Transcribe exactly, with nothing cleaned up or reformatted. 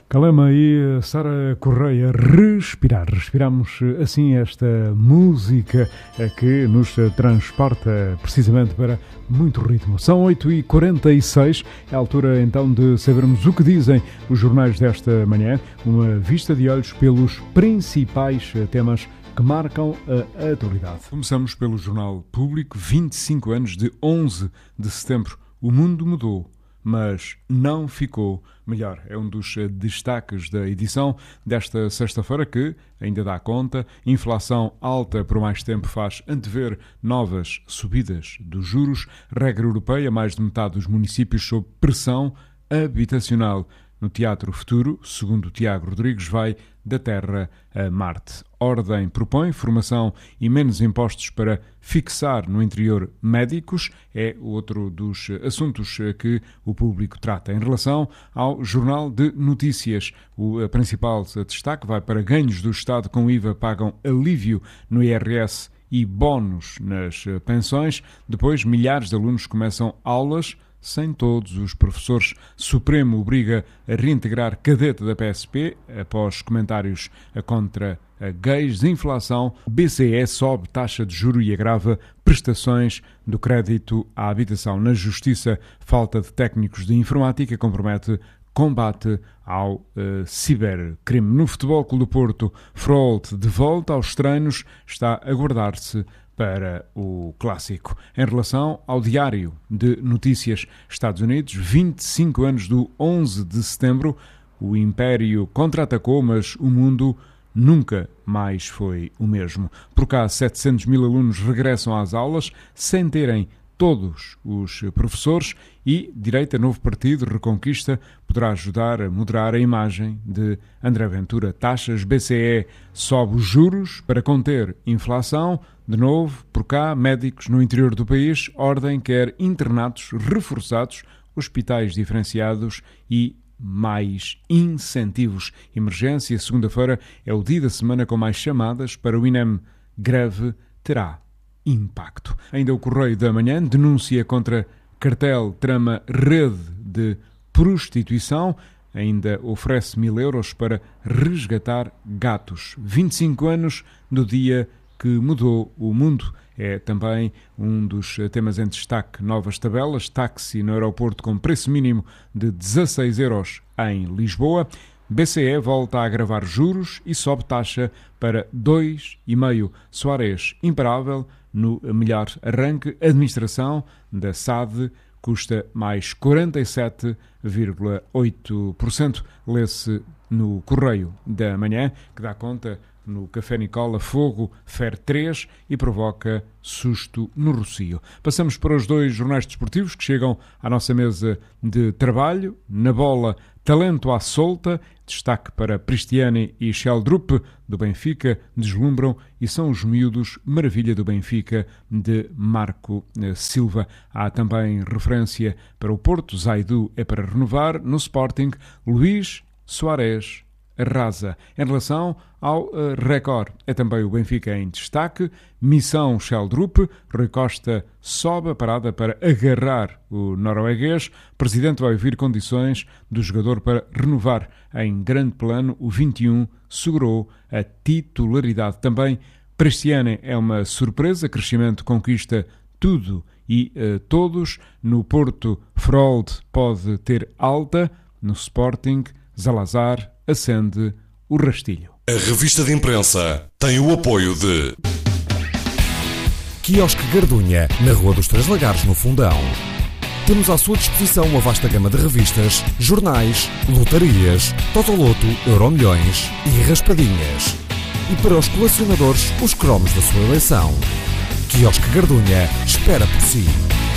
Calema e Sara Correia, respirar. Respiramos assim esta música que nos transporta precisamente para muito ritmo. São oito e quarenta e seis, é a altura então de sabermos o que dizem os jornais desta manhã. Uma vista de olhos pelos principais temas que marcam a atualidade. Começamos pelo Jornal Público. vinte e cinco anos de onze de setembro. O mundo mudou, mas não ficou melhor. É um dos destaques da edição desta sexta-feira que ainda dá conta. Inflação alta por mais tempo faz antever novas subidas dos juros. Regra europeia, mais de metade dos municípios sob pressão habitacional. No Teatro Futuro, segundo Tiago Rodrigues, vai da Terra a Marte. Ordem propõe formação e menos impostos para fixar no interior médicos. É outro dos assuntos que o Público trata. Em relação ao Jornal de Notícias, o principal destaque vai para ganhos do Estado com I V A pagam alívio no I R S e bónus nas pensões. Depois, milhares de alunos começam aulas sem todos os professores. Supremo obriga a reintegrar cadete da P S P após comentários contra gays. Inflação. B C E sobe taxa de juro e agrava prestações do crédito à habitação. Na Justiça, falta de técnicos de informática compromete combate ao uh, cibercrime. No Futebol Clube do Porto, Frolt de volta aos treinos, está a guardar-se para o Clássico. Em relação ao Diário de Notícias, Estados Unidos, vinte e cinco anos do onze de setembro, o Império contra-atacou, mas o mundo nunca mais foi o mesmo. Por cá, setecentos mil alunos regressam às aulas sem terem todos os professores e Direita Novo Partido Reconquista poderá ajudar a moderar a imagem de André Ventura. Taxas. B C E sobe os juros para conter inflação. De novo, por cá, médicos no interior do país. Ordem quer internatos reforçados, hospitais diferenciados e mais incentivos. Emergência. Segunda-feira é o dia da semana com mais chamadas para o INEM. Greve terá impacto. Ainda o Correio da Manhã, denúncia contra cartel trama rede de prostituição, ainda oferece mil euros para resgatar gatos. vinte e cinco anos do dia que mudou o mundo. É também um dos temas em destaque. Novas tabelas, táxi no aeroporto com preço mínimo de dezasseis euros em Lisboa. B C E volta a agravar juros e sobe taxa para dois vírgula cinco. Soares imparável no melhor arranque. Administração da S A D custa mais quarenta e sete vírgula oito por cento. Lê-se no Correio da Manhã, que dá conta no Café Nicola, fogo fere três e provoca susto no Rossio. Passamos para os dois jornais desportivos que chegam à nossa mesa de trabalho. Na bola, talento à solta, destaque para Cristiane e Sheldrup do Benfica, deslumbram e são os miúdos maravilha do Benfica de Marco Silva. Há também referência para o Porto, Zaidu é para renovar. No Sporting, Luís Soares arrasa. Em relação ao uh, Record, é também o Benfica em destaque. Missão Sheldrup, Rui Costa sobe a parada para agarrar o norueguês. Presidente vai ouvir condições do jogador para renovar. Em grande plano, o vinte e um segurou a titularidade. Também, Cristiane é uma surpresa, crescimento conquista tudo e uh, todos. No Porto, Frolt pode ter alta. No Sporting, Zalazar acende o rastilho. A revista de imprensa tem o apoio de Quiosque Gardunha, na Rua dos Três Lagares, no Fundão. Temos à sua disposição uma vasta gama de revistas, jornais, lotarias, Totoloto, Euromilhões e raspadinhas. E para os colecionadores, os cromos da sua eleição. Quiosque Gardunha espera por si.